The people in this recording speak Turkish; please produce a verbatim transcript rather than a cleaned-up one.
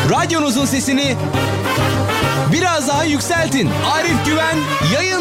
Radyonuzun sesini biraz daha yükseltin. Arif Güven yayın